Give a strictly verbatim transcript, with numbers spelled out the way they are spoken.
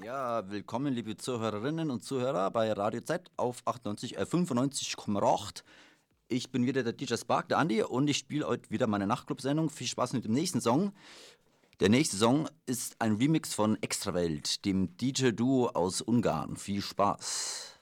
Ja, willkommen, liebe Zuhörerinnen und Zuhörer bei Radio Z auf achtundneunzig, äh, fünfundneunzig Komma acht. Ich bin wieder der D J Spark, der Andi, und ich spiele heute wieder meine Nachtclub-Sendung. Viel Spaß mit dem nächsten Song. Der nächste Song ist ein Remix von Extrawelt, dem D J-Duo aus Ungarn. Viel Spaß.